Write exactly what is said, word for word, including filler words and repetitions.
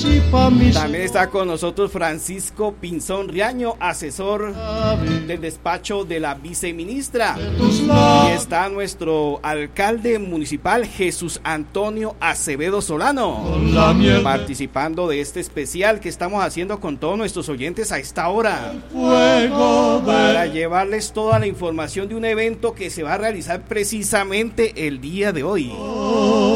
También está con nosotros Francisco Pinzón Riaño, asesor del despacho de la viceministra. Y está nuestro alcalde municipal Jesús Antonio Acevedo Solano, participando de este especial que estamos haciendo con todos nuestros oyentes a esta hora, para llevarles toda la información de un evento que se va a realizar precisamente el día de hoy.